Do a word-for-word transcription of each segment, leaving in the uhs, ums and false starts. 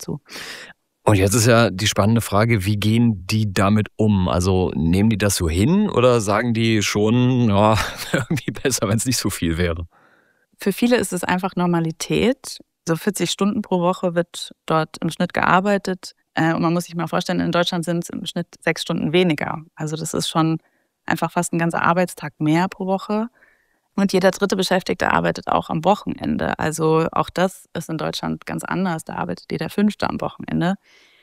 dazu. Und jetzt ist ja die spannende Frage, wie gehen die damit um? Also nehmen die das so hin oder sagen die schon, ja, irgendwie besser, wenn es nicht so viel wäre? Für viele ist es einfach Normalität. So vierzig Stunden pro Woche wird dort im Schnitt gearbeitet. Und man muss sich mal vorstellen, in Deutschland sind es im Schnitt sechs Stunden weniger. Also das ist schon einfach fast ein ganzer Arbeitstag mehr pro Woche. Und jeder dritte Beschäftigte arbeitet auch am Wochenende. Also auch das ist in Deutschland ganz anders. Da arbeitet jeder Fünfte am Wochenende.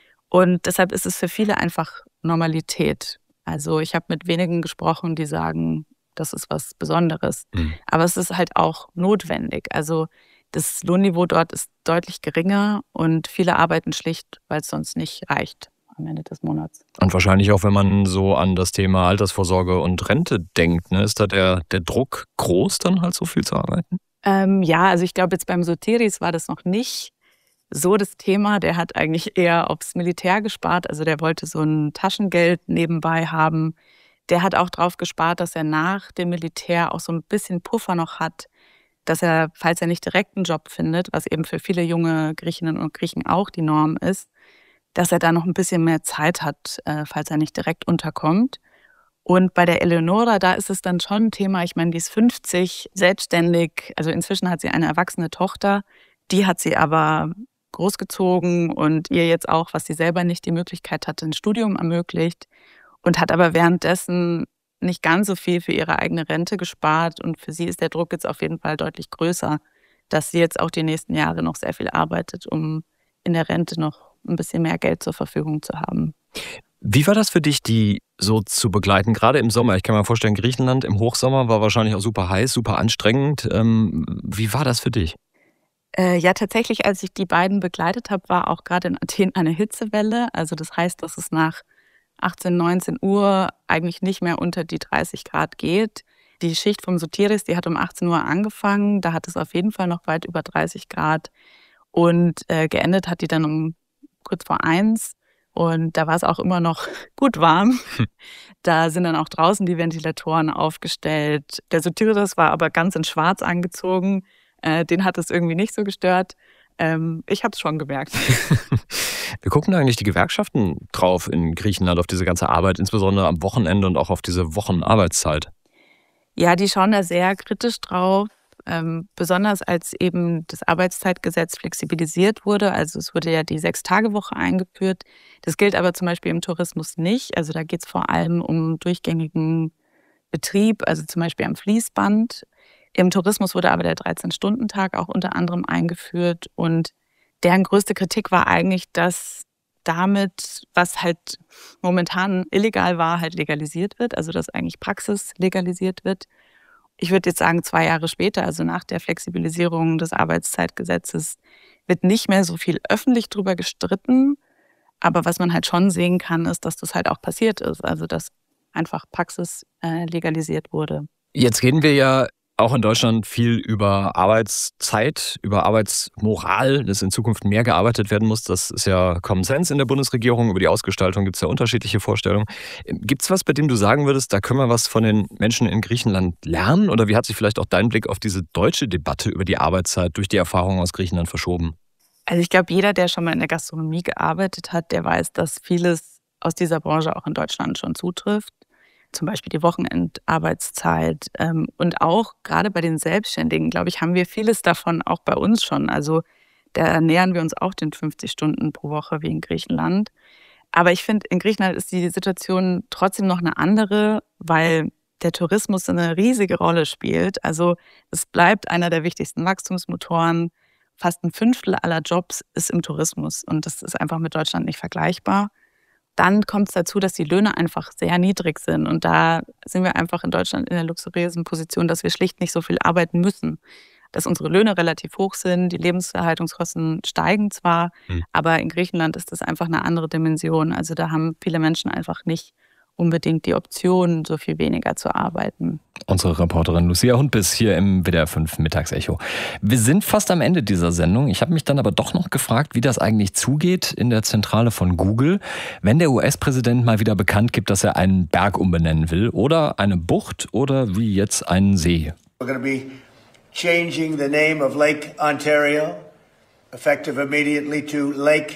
Und deshalb ist es für viele einfach Normalität. Also ich habe mit wenigen gesprochen, die sagen, das ist was Besonderes. Mhm. Aber es ist halt auch notwendig. Also das Lohnniveau dort ist deutlich geringer und viele arbeiten schlicht, weil es sonst nicht reicht am Ende des Monats. Und wahrscheinlich auch, wenn man so an das Thema Altersvorsorge und Rente denkt, ne, ist da der, der Druck groß, dann halt so viel zu arbeiten? Ähm, ja, also ich glaube, jetzt beim Sotiris war das noch nicht so das Thema. Der hat eigentlich eher aufs Militär gespart. Also der wollte so ein Taschengeld nebenbei haben. Der hat auch drauf gespart, dass er nach dem Militär auch so ein bisschen Puffer noch hat, dass er, falls er nicht direkt einen Job findet, was eben für viele junge Griechinnen und Griechen auch die Norm ist, dass er da noch ein bisschen mehr Zeit hat, falls er nicht direkt unterkommt. Und bei der Eleonora, da ist es dann schon ein Thema, ich meine, die ist fünfzig, selbstständig, also inzwischen hat sie eine erwachsene Tochter, die hat sie aber großgezogen und ihr jetzt auch, was sie selber nicht die Möglichkeit hatte, ein Studium ermöglicht und hat aber währenddessen nicht ganz so viel für ihre eigene Rente gespart und für sie ist der Druck jetzt auf jeden Fall deutlich größer, dass sie jetzt auch die nächsten Jahre noch sehr viel arbeitet, um in der Rente noch ein bisschen mehr Geld zur Verfügung zu haben. Wie war das für dich, die so zu begleiten, gerade im Sommer? Ich kann mir vorstellen, Griechenland im Hochsommer war wahrscheinlich auch super heiß, super anstrengend. Ähm, wie war das für dich? Äh, ja, tatsächlich, als ich die beiden begleitet habe, war auch gerade in Athen eine Hitzewelle. Also das heißt, dass es nach achtzehn, neunzehn Uhr eigentlich nicht mehr unter die dreißig Grad geht. Die Schicht vom Sotiris, die hat um achtzehn Uhr angefangen. Da hat es auf jeden Fall noch weit über dreißig Grad. Und äh, geendet hat die dann um kurz vor eins. Und da war es auch immer noch gut warm. Da sind dann auch draußen die Ventilatoren aufgestellt. Der Sotiris war aber ganz in Schwarz angezogen. Äh, den hat es irgendwie nicht so gestört. Ähm, ich habe es schon gemerkt. Wir gucken eigentlich die Gewerkschaften drauf in Griechenland, auf diese ganze Arbeit, insbesondere am Wochenende und auch auf diese Wochenarbeitszeit. Ja, die schauen da sehr kritisch drauf. Ähm, besonders als eben das Arbeitszeitgesetz flexibilisiert wurde. Also es wurde ja die Sechs-Tage-Woche eingeführt. Das gilt aber zum Beispiel im Tourismus nicht. Also da geht es vor allem um durchgängigen Betrieb, also zum Beispiel am Fließband. Im Tourismus wurde aber der dreizehn-Stunden-Tag auch unter anderem eingeführt. Und deren größte Kritik war eigentlich, dass damit, was halt momentan illegal war, halt legalisiert wird. Also dass eigentlich Praxis legalisiert wird. Ich würde jetzt sagen, zwei Jahre später, also nach der Flexibilisierung des Arbeitszeitgesetzes, wird nicht mehr so viel öffentlich drüber gestritten. Aber was man halt schon sehen kann, ist, dass das halt auch passiert ist. Also dass einfach Praxis äh, legalisiert wurde. Jetzt reden wir ja auch in Deutschland viel über Arbeitszeit, über Arbeitsmoral, dass in Zukunft mehr gearbeitet werden muss. Das ist ja Common Sense in der Bundesregierung. Über die Ausgestaltung gibt es ja unterschiedliche Vorstellungen. Gibt es was, bei dem du sagen würdest, da können wir was von den Menschen in Griechenland lernen? Oder wie hat sich vielleicht auch dein Blick auf diese deutsche Debatte über die Arbeitszeit durch die Erfahrungen aus Griechenland verschoben? Also ich glaube, jeder, der schon mal in der Gastronomie gearbeitet hat, der weiß, dass vieles aus dieser Branche auch in Deutschland schon zutrifft. Zum Beispiel die Wochenendarbeitszeit. Und auch gerade bei den Selbstständigen, glaube ich, haben wir vieles davon auch bei uns schon. Also da nähern wir uns auch den fünfzig Stunden pro Woche wie in Griechenland. Aber ich finde, in Griechenland ist die Situation trotzdem noch eine andere, weil der Tourismus eine riesige Rolle spielt. Also es bleibt einer der wichtigsten Wachstumsmotoren. Fast ein Fünftel aller Jobs ist im Tourismus. Und das ist einfach mit Deutschland nicht vergleichbar. Dann kommt es dazu, dass die Löhne einfach sehr niedrig sind. Und da sind wir einfach in Deutschland in der luxuriösen Position, dass wir schlicht nicht so viel arbeiten müssen. Dass unsere Löhne relativ hoch sind, die Lebenserhaltungskosten steigen zwar, hm. aber in Griechenland ist das einfach eine andere Dimension. Also da haben viele Menschen einfach nicht unbedingt die Option, so viel weniger zu arbeiten. Unsere Reporterin Lucia Hundbiss hier im W D R fünf Mittagsecho. Wir sind fast am Ende dieser Sendung. Ich habe mich dann aber doch noch gefragt, wie das eigentlich zugeht in der Zentrale von Google, wenn der U S-Präsident mal wieder bekannt gibt, dass er einen Berg umbenennen will oder eine Bucht oder wie jetzt einen See. We're going to be changing the name of Lake Ontario, effective immediately to Lake